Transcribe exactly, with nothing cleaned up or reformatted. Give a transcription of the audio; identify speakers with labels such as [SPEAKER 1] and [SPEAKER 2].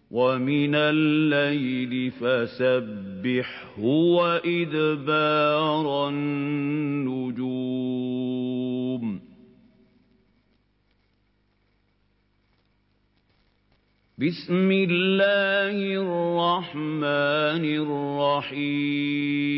[SPEAKER 1] وَمِنَ اللَّيْلِ فَسَبِّحْهُ وَإِدْبَارَ النُّجُومِ بسم الله الرحمن الرحيم